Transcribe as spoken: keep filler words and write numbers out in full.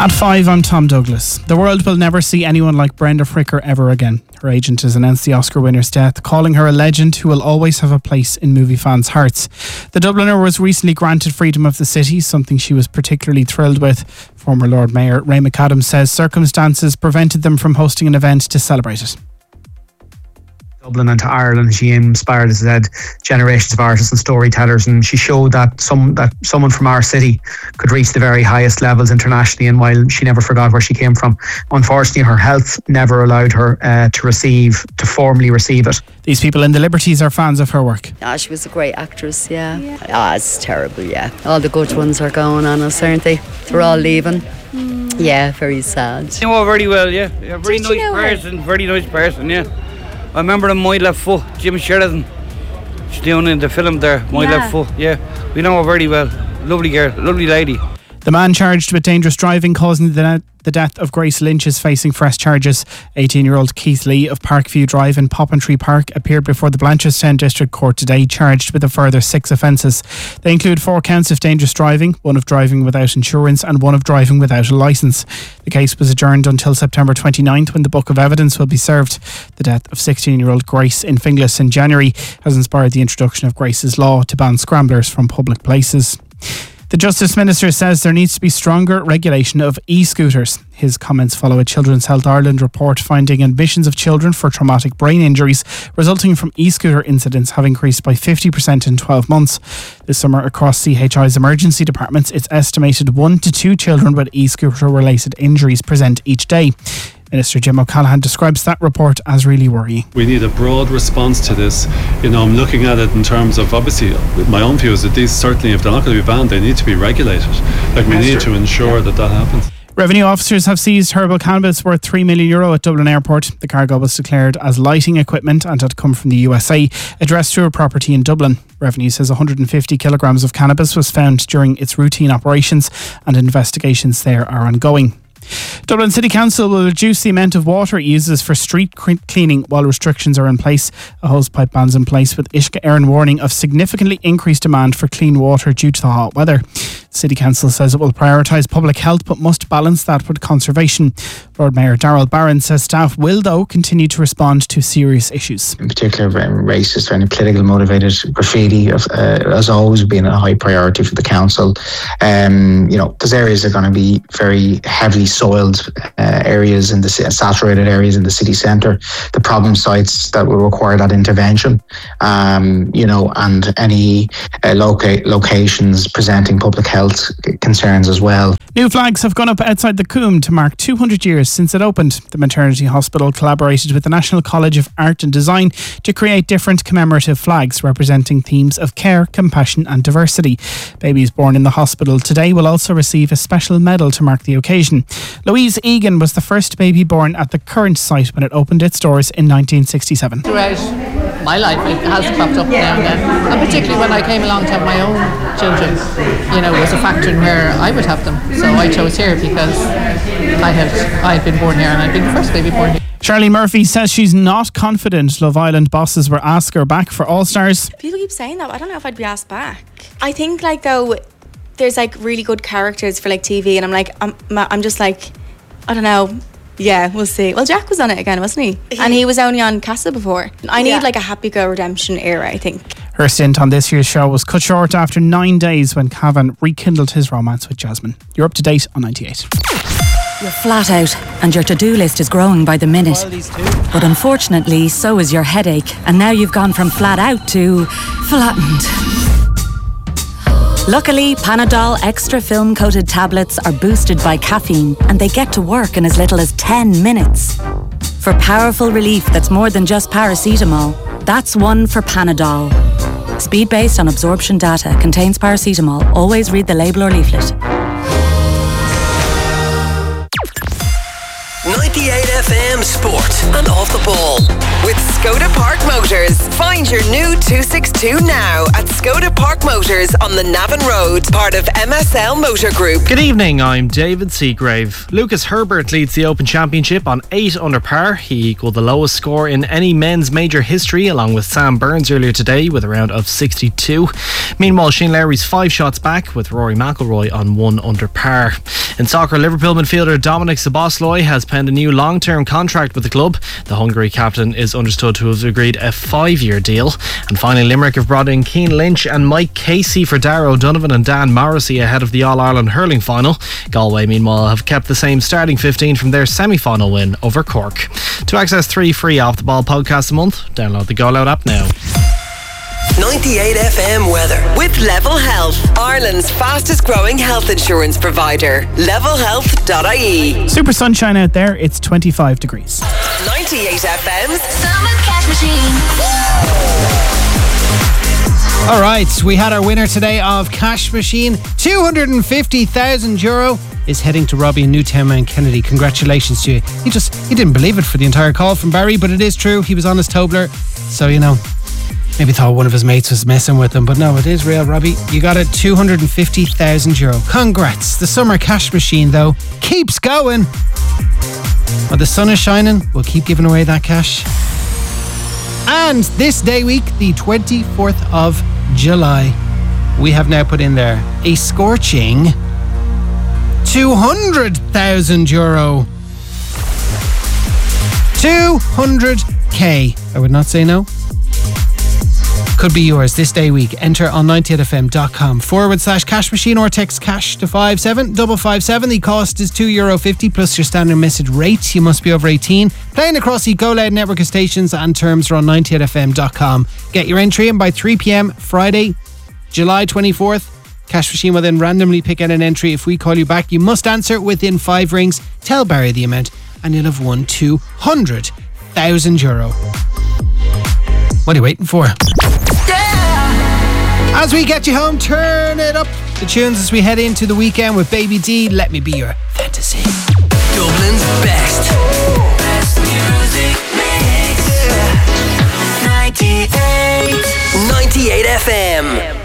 At five, I'm Tom Douglas. The world will never see anyone like Brenda Fricker ever again. Her agent has announced the Oscar winner's death, calling her a legend who will always have a place in movie fans' hearts. The Dubliner was recently granted freedom of the city, something she was particularly thrilled with. Former Lord Mayor Ray McAdams says circumstances prevented them from hosting an event to celebrate it. Dublin and to Ireland, she inspired, as I said, generations of artists and storytellers, and she showed that some that someone from our city could reach the very highest levels internationally. And while she never forgot where she came from, unfortunately her health never allowed her uh, to receive to formally receive it. These people in the Liberties are fans of her work. Ah, she was a great actress, yeah. yeah. Ah, it's terrible, yeah. All the good ones are going on us, aren't they? They're all leaving. Mm. Yeah, very sad. You know her very well, yeah. yeah very Did nice you know person, her? very nice person, yeah. I remember in My Left Foot, Jim Sheridan. She's doing in the film there, My yeah. Left Foot, yeah. We know her very well. Lovely girl, lovely lady. The man charged with dangerous driving causing the, the death of Grace Lynch is facing fresh charges. eighteen-year-old Keith Lee of Parkview Drive in Poppintree Park appeared before the Blanchardstown District Court today, charged with a further six offences. They include four counts of dangerous driving, one of driving without insurance and one of driving without a licence. The case was adjourned until September twenty-ninth when the book of evidence will be served. The death of sixteen-year-old Grace in Finglas in January has inspired the introduction of Grace's law to ban scramblers from public places. The Justice Minister says there needs to be stronger regulation of e-scooters. His comments follow a Children's Health Ireland report finding admissions of children for traumatic brain injuries resulting from e-scooter incidents have increased by fifty percent in twelve months. This summer across C H I's emergency departments, it's estimated one to two children with e-scooter related injuries present each day. Minister Jim O'Callaghan describes that report as really worrying. We need a broad response to this. You know, I'm looking at it in terms of, obviously, my own view is that these, certainly, if they're not going to be banned, they need to be regulated. Like, we need to ensure that that happens. Revenue officers have seized herbal cannabis worth three million euro at Dublin Airport. The cargo was declared as lighting equipment and had come from the U S A, addressed to a property in Dublin. Revenue says one hundred fifty kilograms of cannabis was found during its routine operations and investigations there are ongoing. Dublin City Council will reduce the amount of water it uses for street cleaning while restrictions are in place. A hosepipe ban's in place with Ishka Éireann warning of significantly increased demand for clean water due to the hot weather. The City Council says it will prioritise public health but must balance that with conservation. Lord Mayor Darrell Barron says staff will though continue to respond to serious issues. In particular, racist or any political motivated graffiti uh, has always been a high priority for the council. Um, you know, there's areas that are going to be very heavily soiled uh, areas in the saturated areas in the city centre. The problem sites that will require that intervention, um, you know, and any uh, loca- locations presenting public health concerns as well. New flags have gone up outside the Coombe to mark two hundred years since it opened. The maternity hospital collaborated with the National College of Art and Design to create different commemorative flags representing themes of care, compassion and diversity. Babies born in the hospital today will also receive a special medal to mark the occasion. Louise Egan was the first baby born at the current site when it opened its doors in nineteen sixty-seven. Throughout my life it has cropped up now and then, and particularly when I came along to have my own children, you know, it was a factor in where I would have them. So I chose here because I had I had been born here and I'd been the first baby born here. Charlie Murphy says she's not confident Love Island bosses will ask her back for All Stars. People keep saying that, but I don't know if I'd be asked back. I think like though there's like really good characters for like T V and I'm like I'm, I'm just like I don't know. Yeah, we'll see. Well, Jack was on it again, wasn't he? And he was only on Casa before. I need yeah. like a Happy Go Redemption era, I think. Her stint on this year's show was cut short after nine days when Cavan rekindled his romance with Jasmine. You're up to date on ninety-eight. You're flat out and your to-do list is growing by the minute. But unfortunately, so is your headache. And now you've gone from flat out to flattened. Luckily, Panadol Extra Film Coated tablets are boosted by caffeine and they get to work in as little as ten minutes. For powerful relief that's more than just paracetamol, that's one for Panadol. Speed based on absorption data, contains paracetamol. Always read the label or leaflet. ninety-eight F M Sport and Off the Ball with Sky. Skoda Park Motors. Find your new two sixty-two now at Skoda Park Motors on the Navan Road, part of M S L Motor Group. Good evening, I'm David Seagrave. Lucas Herbert leads the Open Championship on eight under par. He equalled the lowest score in any men's major history, along with Sam Burns earlier today with a round of sixty-two. Meanwhile, Shane Lowry's five shots back with Rory McIlroy on one under par. In soccer, Liverpool midfielder Dominic Szoboszlai has penned a new long-term contract with the club. The Hungary captain is understood to have agreed a five-year deal. And finally, Limerick have brought in Keane Lynch and Mike Casey for Darragh O'Donovan and Dan Morrissey ahead of the All-Ireland hurling final. Galway, meanwhile, have kept the same starting fifteen from their semi-final win over Cork. To access three free Off the Ball podcasts a month, download the Go Loud app now. ninety-eight F M weather with Level Health, Ireland's fastest growing health insurance provider. level health dot I E. Super sunshine out there, it's twenty-five degrees. ninety-eight F M's Summer Cash Machine. All right, we had our winner today of Cash Machine. two hundred fifty thousand euro is heading to Robbie in Newtown Mount Kennedy. Congratulations to you. He just, he didn't believe it for the entire call from Barry, but it is true. He was on his Tobler. So, you know, maybe thought one of his mates was messing with him, but no, it is real, Robbie. You got it, two hundred fifty thousand euro. Congrats. The Summer Cash Machine, though, keeps going. While the sun is shining, we'll keep giving away that cash. And this day week, the twenty-fourth of July, we have now put in there a scorching two hundred thousand euro. two hundred k. I would not say no. Could be yours this day week. Enter on ninety-eight f m dot com forward slash cash machine or text cash to five seven five five seven. The cost is two euro fifty plus your standard message rate. You must be over eighteen. Playing across the Go Loud network of stations, and terms are on ninety-eight f m dot com. Get your entry in by three p.m. Friday, July twenty-fourth. Cash Machine will then randomly pick out an entry. If we call you back, you must answer within five rings. Tell Barry the amount and you'll have won two hundred thousand euro. What are you waiting for? As we get you home, turn it up. The tunes as we head into the weekend with Baby D. Let me be your fantasy. Dublin's best. Best music mix. ninety-eight. ninety-eight F M.